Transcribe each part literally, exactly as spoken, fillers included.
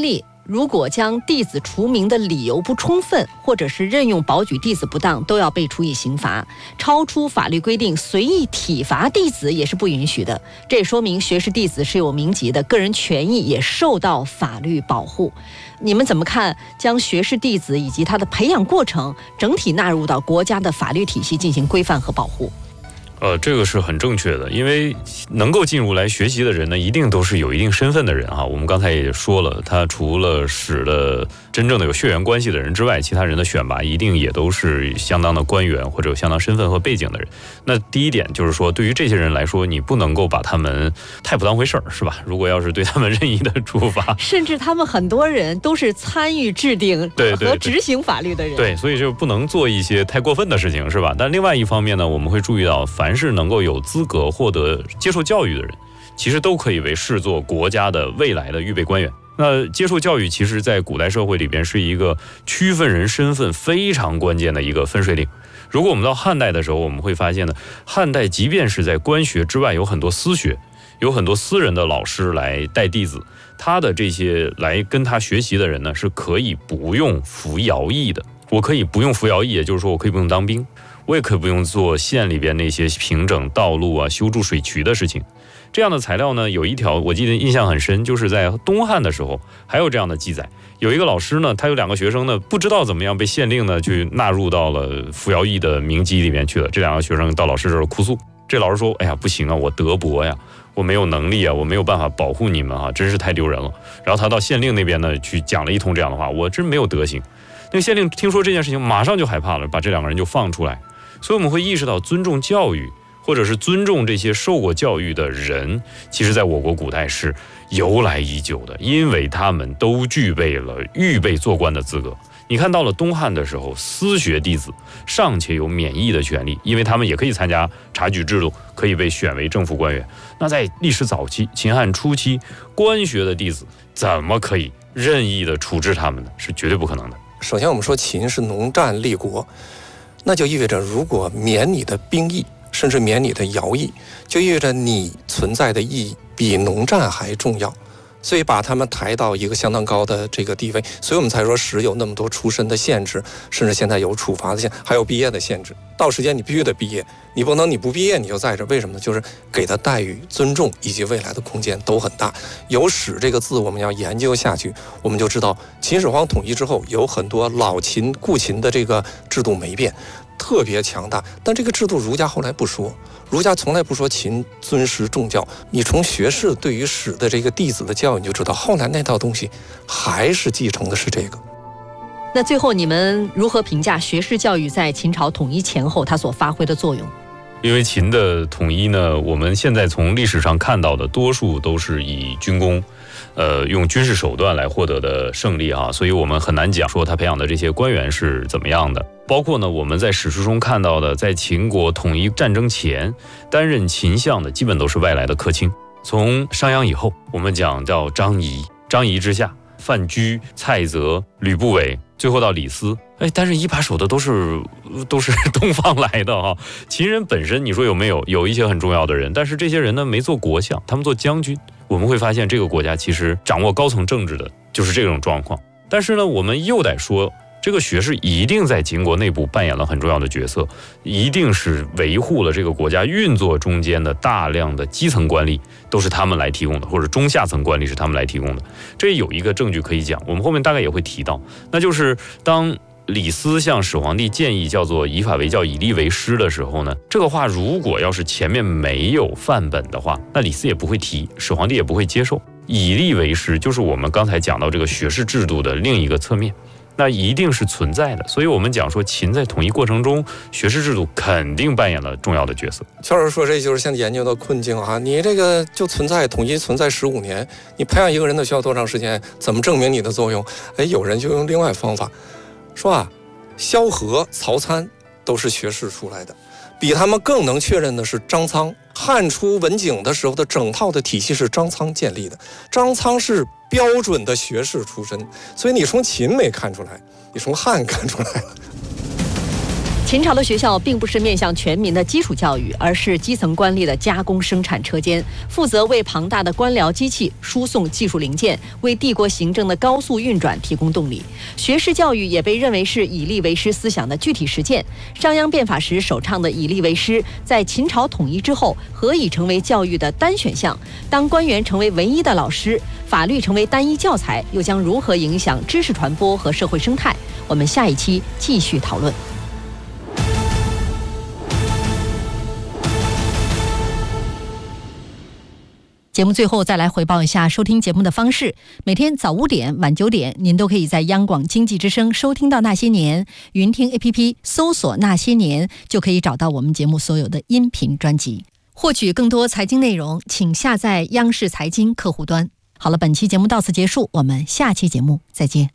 例，如果将弟子除名的理由不充分，或者是任用保举弟子不当，都要被处以刑罚。超出法律规定随意体罚弟子也是不允许的。这也说明学士弟子是有名籍的，个人权益也受到法律保护。你们怎么看将学士弟子以及他的培养过程整体纳入到国家的法律体系进行规范和保护？ 呃，这个是很正确的，因为能够进入来学习的人呢，一定都是有一定身份的人哈。我们刚才也说了，他除了使的真正的有血缘关系的人之外，其他人的选拔一定也都是相当的官员或者有相当身份和背景的人。那第一点就是说，对于这些人来说，你不能够把他们太不当回事儿，是吧？如果要是对他们任意的处罚， 甚至他们很多人都是参与制定和执行法律的人， 对，对，对，所以就不能做一些太过分的事情，是吧？但另外一方面呢，我们会注意到，凡是能够有资格获得接受教育的人，其实都可以为视作国家的未来的预备官员。那接受教育其实在古代社会里边是一个区分人身份非常关键的一个分水岭。如果我们到汉代的时候，我们会发现呢，汉代即便是在官学之外有很多私学，有很多私人的老师来带弟子，他的这些来跟他学习的人呢，是可以不用服徭役的。我可以不用服徭役，也就是说我可以不用当兵，我也可以不用做县里边那些平整道路啊、修筑水渠的事情。这样的材料呢，有一条我记得印象很深，就是在东汉的时候还有这样的记载。有一个老师呢，他有两个学生呢，不知道怎么样被县令呢去纳入到了服徭役的名籍里面去了。这两个学生到老师这儿哭诉，这老师说：“哎呀，不行啊，我德薄呀，我没有能力啊，我没有办法保护你们啊，真是太丢人了。”然后他到县令那边呢去讲了一通这样的话，我真没有德行。那个县令听说这件事情，马上就害怕了，把这两个人就放出来。所以我们会意识到，尊重教育，或者是尊重这些受过教育的人，其实在我国古代是由来已久的，因为他们都具备了预备做官的资格。你看到了东汉的时候，私学弟子尚且有免役的权利，因为他们也可以参加察举制度，可以被选为政府官员。那在历史早期，秦汉初期，官学的弟子怎么可以任意的处置他们呢？是绝对不可能的。 首先我们说秦是农战立国，那就意味着如果免你的兵役，甚至免你的徭役，就意味着你存在的意义比农战还重要，所以把他们抬到一个相当高的这个地位，所以我们才说史有那么多出身的限制，甚至现在有处罚的限制，还有毕业的限制。到时间你必须得毕业，你不能你不毕业你就在这，为什么呢？就是给他待遇、尊重以及未来的空间都很大。有史这个字我们要研究下去，我们就知道秦始皇统一之后，有很多老秦故秦的这个制度没变，特别强大，但这个制度儒家后来不说，儒家从来不说秦尊师重教。你从学士对于史的这个弟子的教育，你就知道后来那套东西还是继承的是这个。 那最后你们如何评价学士教育在秦朝统一前后它所发挥的作用？ 因为秦的统一呢，我们现在从历史上看到的多数都是以军功呃，用军事手段来获得的胜利啊，所以我们很难讲说他培养的这些官员是怎么样的。包括呢，我们在史书中看到的，在秦国统一战争前担任秦相的，基本都是外来的客卿。从商鞅以后，我们讲叫张仪，张仪之下，范雎、蔡泽、吕不韦，最后到李斯。哎，担任一把手的都是都是东方来的哈、啊。秦人本身，你说有没有有一些很重要的人，但是这些人呢没做国相，他们做将军。我们会发现这个国家其实掌握高层政治的就是这种状况。但是呢，我们又得说，这个学士一定在秦国内部扮演了很重要的角色，一定是维护了这个国家运作中间的大量的基层官吏都是他们来提供的，或者中下层官吏是他们来提供的。这有一个证据可以讲，我们后面大概也会提到，那就是当李斯向始皇帝建议叫做以法为教，以吏为师的时候呢，这个话如果要是前面没有范本的话，那李斯也不会提，始皇帝也不会接受。以吏为师就是我们刚才讲到这个学士制度的另一个侧面，那一定是存在的。所以我们讲说秦在统一过程中，学士制度肯定扮演了重要的角色。 乔老师说，这就是现在研究的困境啊！你这个就存在统一存在十五年，你培养一个人的需要多长时间？怎么证明你的作用？哎，有人就用另外方法说啊，萧何、曹参都是学士出来的，比他们更能确认的是张苍。汉初文景的时候的整套的体系是张苍建立的，张苍是标准的学士出身，所以你从秦没看出来，你从汉看出来了。 秦朝的学校并不是面向全民的基础教育，而是基层官吏的加工生产车间，负责为庞大的官僚机器输送技术零件，为帝国行政的高速运转提供动力。学士教育也被认为是以吏为师思想的具体实践。商鞅变法时首倡的以吏为师，在秦朝统一之后，何以成为教育的单选项？当官员成为唯一的老师，法律成为单一教材，又将如何影响知识传播和社会生态？我们下一期继续讨论。节目最后再来回报一下收听节目的方式。每天早五点、晚九点，您都可以在央广经济之声收听到《那些年》，云听 A P P 搜索《那些年》就可以找到我们节目所有的音频专辑。获取更多财经内容，请下载央视财经客户端。好了，本期节目到此结束，我们下期节目再见。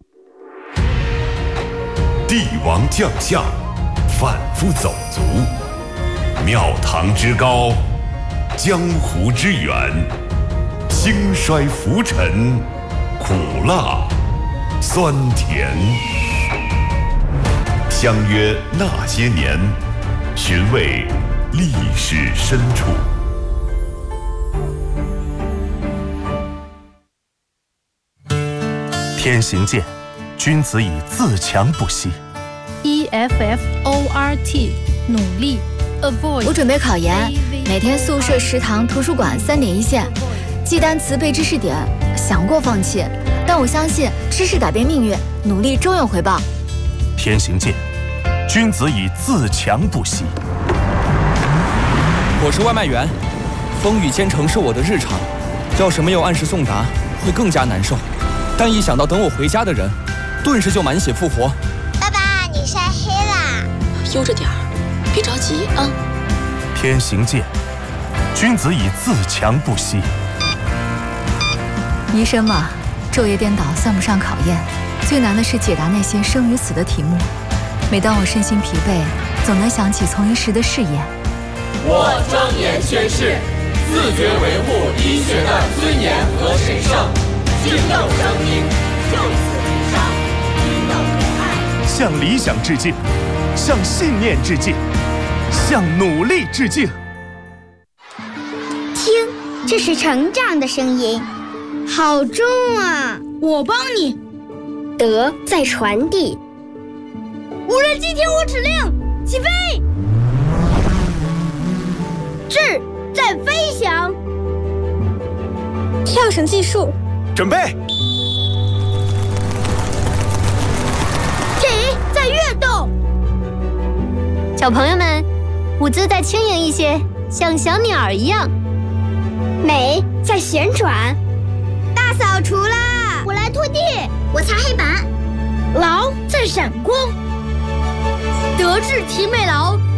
帝王将相，贩夫走卒，庙堂之高，江湖之远，兴衰浮沉，苦辣酸甜。相约那些年，寻味历史深处。 天行健，君子以自强不息。 E F F O R T 努力 Avoid。 我准备考研，每天宿舍、食堂、图书馆三点一线，记单词、背知识点，想过放弃，但我相信知识改变命运，努力终有回报。 天行健，君子以自强不息。 我是外卖员，风雨兼程是我的日常，要是没有按时送达，会更加难受。但一想到等我回家的人，顿时就满血复活。 爸爸，你晒黑啦！ 悠着点儿，别着急啊。 天行健，君子以自强不息。 医生嘛，昼夜颠倒算不上考验，最难的是解答那些生与死的题目。每当我身心疲惫，总能想起从医时的誓言。 我庄严宣誓，自觉维护医学的尊严和神圣，敬佑生命，就此无伤，应有仁爱。 向理想致敬，向信念致敬，向努力致敬。 听，这是成长的声音，好重啊！ 我帮你。 德在传递。 无人机听我指令，起飞！ 智在飞翔。 跳绳技术， 准备。 体在跃动。 小朋友们，舞姿再轻盈一些，像小鸟儿一样。 美在旋转。大扫除啦！我来拖地，我擦黑板。 劳在闪光。 德智体美劳